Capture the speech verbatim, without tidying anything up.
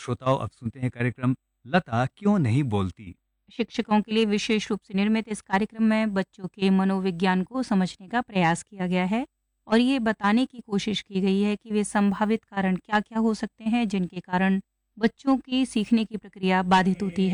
श्रोताओं, अब सुनते हैं कार्यक्रम लता क्यों नहीं बोलती। शिक्षकों के लिए विशेष रूप से निर्मित इस कार्यक्रम में बच्चों के मनोविज्ञान को समझने का प्रयास किया गया है और ये बताने की कोशिश की गई है कि वे संभावित कारण क्या-क्या हो सकते हैं जिनके कारण बच्चों की सीखने की प्रक्रिया बाधित होती है।